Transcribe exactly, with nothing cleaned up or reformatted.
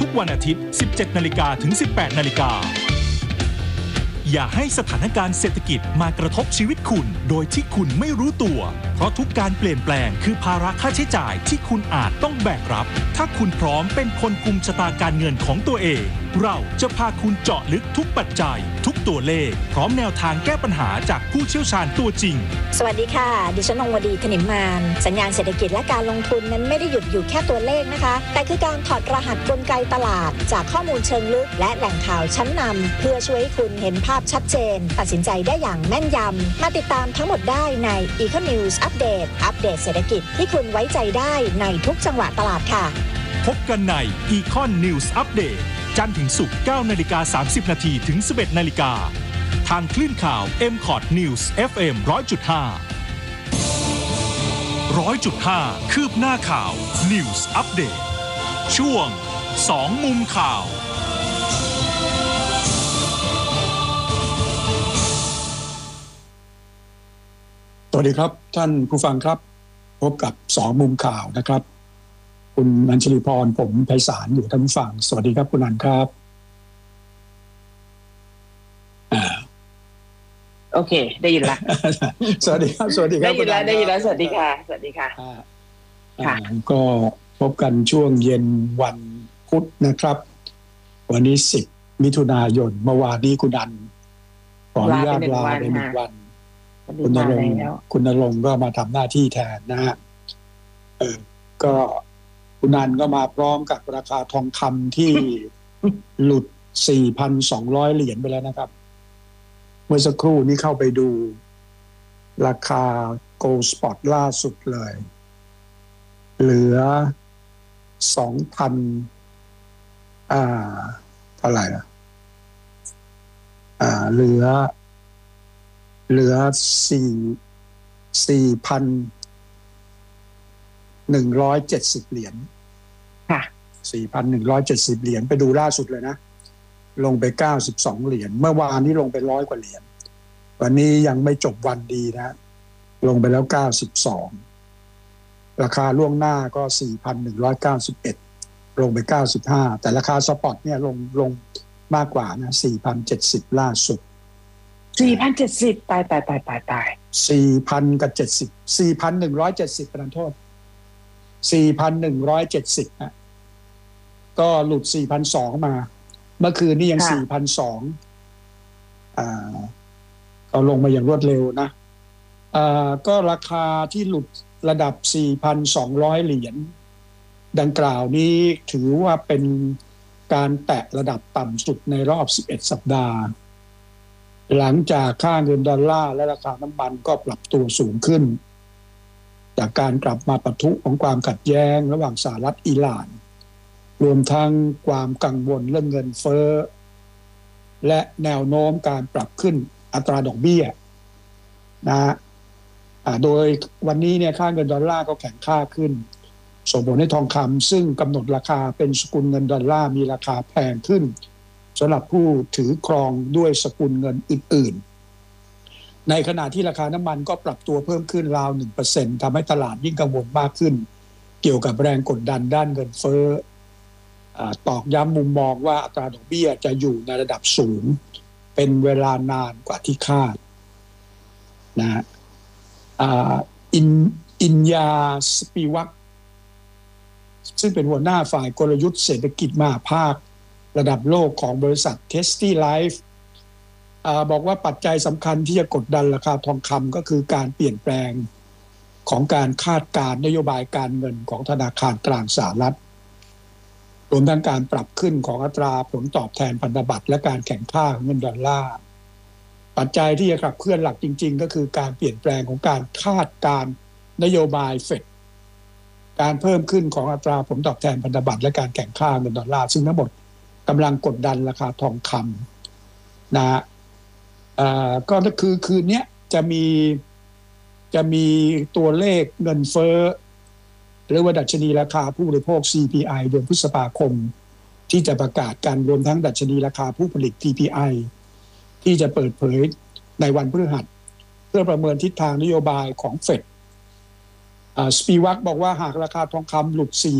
กวันอาทิตย์ สิบเจ็ดนาฬิกา ถึง สิบแปดนาฬิกาอย่าให้สถานการณ์เศรษฐกิจมากระทบชีวิตคุณโดยที่คุณไม่รู้ตัวเพราะทุกการเปลี่ยนแปลงคือภาระค่าใช้จ่ายที่คุณอาจต้องแบกรับถ้าคุณพร้อมเป็นคนกุมชะตาการเงินของตัวเองเราจะพาคุณเจาะลึกทุกปัจจัยทุกตัวเลขพร้อมแนวทางแก้ปัญหาจากผู้เชี่ยวชาญตัวจริงสวัสดีค่ะดิฉันนงวดีถนิมมานสัญญาณเศรษฐกิจและการลงทุนนั้นไม่ได้หยุดอยู่แค่ตัวเลขนะคะแต่คือการถอดรหัสกลไกตลาดจากข้อมูลเชิงลึกและแหล่งข่าวชั้นนำเพื่อช่วยให้คุณเห็นภาพชัดเจนตัดสินใจได้อย่างแม่นยำมาติดตามทั้งหมดได้ใน Econ News Update อัปเดตเศรษฐกิจที่คุณไว้ใจได้ในทุกจังหวะตลาดค่ะพบกันใน Econ News Update จันทร์ถึงศุกร์ เก้านาฬิกาสามสิบนาทีถึง สิบเอ็ดนาฬิกาทางคลื่นข่าว เอ็ม คอร์ด News เอฟ เอ็ม หนึ่งร้อยจุดห้า หนึ่งร้อยจุดห้า คืบหน้าข่าว News Update ช่วงสองมุมข่าวสวัสดีครับท่านผู้ฟังครับพบกับสองมุมข่าวนะครับคุณอัญชลีพรผมไพศาลอยู่ท่านผู้ฟังสวัสดีครับคุณอัญครับอ่าโอเคได้ยินละสวัสดีครับสวัสดีครับได้ยินแล้วได้ยินแล้วสวัสดีค่ะสวัสดีค่ะค่ะก็พบกันช่วงเย็นวันพุธนะครับวันนี้สิบมิถุนายนเมื่อวานนี้คุณอัญขออนุญาตลาไปหนึ่งวันคุณณรงค์คุณณรงค์ก็มาทำหน้าที่แทนนะฮะเออก็คุณนันก็มาพร้อมกับราคาทองคำที่ หลุด สี่พันสองร้อย เหรียญไปแล้วนะครับเมื่อสักครู่นี้เข้าไปดูราคา Gold Spot ล่าสุดเลยเหลือ สองพัน อ่าเท่าไหร่ล่ะอ่าเหลือเหลือสี่ สี่พันหนึ่งร้อยเจ็ดสิบ เหรียญค่ะสี่พันหนึ่งร้อยเจ็ดสิบ เหรียญไปดูล่าสุดเลยนะลงไปเก้าสิบสองเหรียญเมื่อวานนี้ลงไปร้อยกว่าเหรียญวันนี้ยังไม่จบวันดีนะลงไปแล้วเก้าสิบสองราคาล่วงหน้าก็ สี่พันหนึ่งร้อยเก้าสิบเอ็ด ลงไปเก้าสิบห้าแต่ราคาสปอตเนี่ยลงลงมากกว่านะ สี่พันเจ็ดสิบ ล่าสุดสี่พันเจ็ดสิบ ตายตายตายตายตายสี่พัน กับ เจ็ดสิบ สี่พันหนึ่งร้อยเจ็ดสิบ ประทานโทษ สี่พันหนึ่งร้อยเจ็ดสิบ นะ ก็หลุด สี่พันสองร้อย มา เมื่อคืนนี้ยัง สี่พันสองร้อย อ่าก็ลงมาอย่างรวดเร็วนะ อ่าก็ราคาที่หลุดระดับ สี่พันสองร้อย เหรียญดังกล่าวนี้ถือว่าเป็นการแตะระดับต่ำสุดในรอบสิบเอ็ดสัปดาห์หลังจากค่าเงินดอลลาร์และราคาน้ำมันก็ปรับตัวสูงขึ้นจากการกลับมาปะทุของความขัดแย้งระหว่างสหรัฐอิหร่านรวมทั้งความกังวลเรื่องเงินเฟ้อและแนวโน้มการปรับขึ้นอัตราดอกเบี้ยนะโดยวันนี้เนี่ยค่าเงินดอลลาร์ก็แข็งค่าขึ้นส่งผลให้ทองคำซึ่งกำหนดราคาเป็นสกุลเงินดอลลาร์มีราคาแพงขึ้นสำหรับผู้ถือครองด้วยสกุลเงินอื่นๆในขณะที่ราคาน้ำมันก็ปรับตัวเพิ่มขึ้นราว หนึ่งเปอร์เซ็นต์ ทำให้ตลาดยิ่งกังวลมากขึ้นเกี่ยวกับแรงกดดันด้านเงินเฟ้อตอกย้ำมุมมองว่าอัตราดอกเบี้ยจะอยู่ในระดับสูงเป็นเวลานานกว่าที่คาดนะอินอินยาสปีวัคซึ่งเป็นหัวหน้าฝ่ายกลยุทธ์เศรษฐกิจมหาภาคระดับโลกของบริษัท Testy Life อ่าบอกว่าปัจจัยสำคัญที่จะกดดันราคาทองคำก็คือการเปลี่ยนแปลงของการคาดการณ์นโยบายการเงินของธนาคารกลางสหรัฐรวมทั้งการปรับขึ้นของอัตราผลตอบแทนพันธบัตรและการแข่งข้าของเงินดอลลาร์ปัจจัยที่จะขับเคลื่อนหลักจริงๆก็คือการเปลี่ยนแปลงของการคาดการณ์นโยบายเฟดการเพิ่มขึ้นของอัตราผลตอบแทนพันธบัตรและการแข่งข้าเงินดอลลาร์ซึ่งทั้งหมดกำลังกดดันราคาทองคำนะอ่าก็คือคืนนี้จะมีจะมีตัวเลขเงินเฟ้อหรือว่าดัชนีราคาผู้บริโภค ซี พี ไอ เดือนพฤษภาคมที่จะประกาศกันรวมทั้งดัชนีราคาผู้ผลิต ที พี ไอ ที่จะเปิดเผยในวันพฤหัสเพื่อประเมินทิศทางนโยบายของเฟดสปีวัคบอกว่าหากราคาทองคำหลุด